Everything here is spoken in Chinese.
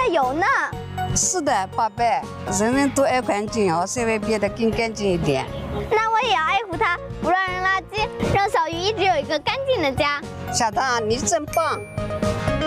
的有呢。 是的，宝贝，人人都爱干净哦，稍微变得更干净一点。 那我也要爱护它，不乱扔垃圾，让小鱼一直有一个干净的家。 小唐，你真棒！